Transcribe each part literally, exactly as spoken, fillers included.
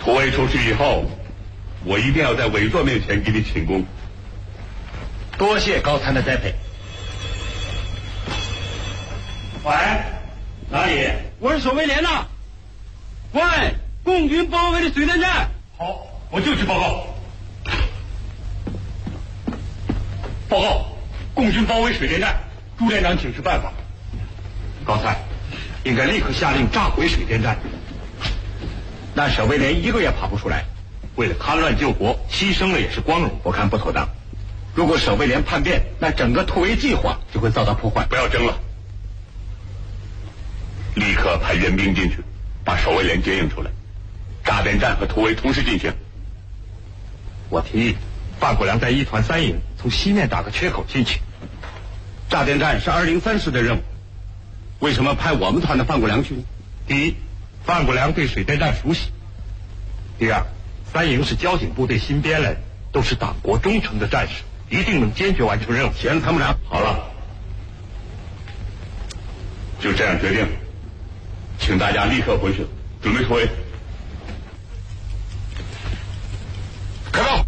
突围出去以后，我一定要在委座面前给你请功。 多谢高参的栽培。 喂，哪里？ 我是守卫连呐。喂，共军包围的水电站。 好，我就去报告。报告，共军包围水电站，朱连长请示办法。高参，应该立刻下令炸毁水电站。 那守卫连一个也跑不出来， 为了戡乱救国，牺牲了也是光荣。 我看不妥当。如果守卫连叛变，那整个突围计划就会遭到破坏。 不要争了，立刻派援兵进去，把守卫连接应出来。炸电站和突围同时进行。 我提议，范国良在一团三营从西面打个缺口进去。炸电站是二零三师的任务，为什么派我们团的范国良去呢？第一，范国良对水电站熟悉；第二，三营是交警部队新编来的，都是党国忠诚的战士，一定能坚决完成任务。 钱参谋长，好了，就这样决定，请大家立刻回去，准备突围。开炮！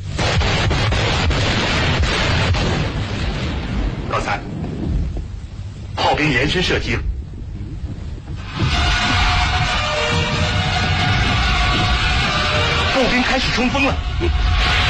高参，炮兵延伸射击了。步兵开始冲锋了。